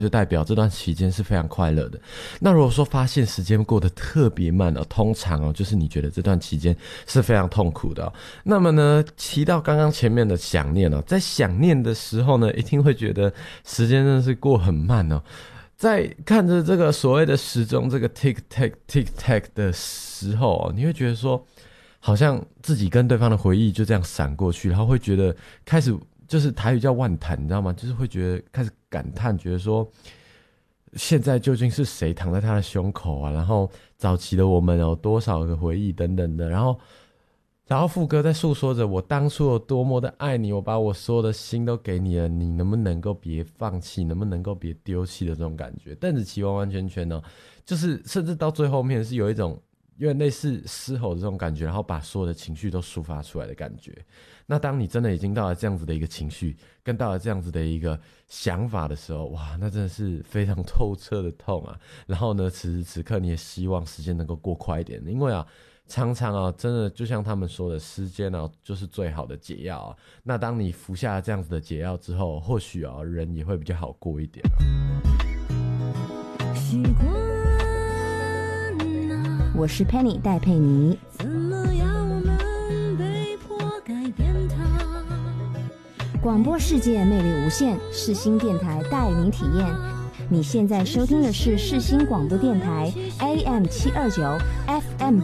就代表这段期间是非常快乐的。那如果说发现时间过得特别慢通常就是你觉得这段期间是非常痛苦的那么呢，提到刚刚前面的想念在想念的时候呢，一定会觉得时间真的是过很慢在看着这个所谓的时钟这个 tick tack tick tack 的时候你会觉得说好像自己跟对方的回忆就这样闪过去，然后会觉得开始就是台语叫万叹，你知道吗？就是会觉得开始感叹，觉得说现在究竟是谁躺在他的胸口然后早期的我们有多少个回忆等等的，然后副歌在诉说着我当初有多么的爱你，我把我所有的心都给你了，你能不能够别放弃，能不能够别丢弃的这种感觉。邓紫棋完完全全就是甚至到最后面是有一种有点类似嘶吼的这种感觉，然后把所有的情绪都抒发出来的感觉。那当你真的已经到了这样子的一个情绪跟到了这样子的一个想法的时候，哇，那真的是非常透彻的痛然后呢，此时此刻你也希望时间能够过快一点，因为常常真的就像他们说的，时间就是最好的解药那当你服下了这样子的解药之后，或许人也会比较好过一点习惯我是 Penny 戴佩妮，怎么样我们被迫改变它。广播世界魅力无限，世新电台带您体验。你现在收听的是世新广播电台 AM729 FM